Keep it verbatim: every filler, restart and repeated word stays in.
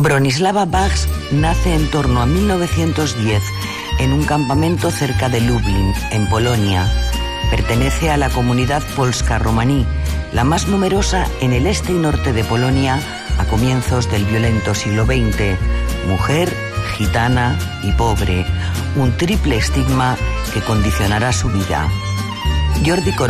Bronislava Bachs nace en torno a mil novecientos diez en un campamento cerca de Lublin, en Polonia. Pertenece a la comunidad polska romaní, la más numerosa en el este y norte de Polonia a comienzos del violento siglo veinte. Mujer, gitana y pobre, un triple estigma que condicionará su vida. Jordi Corona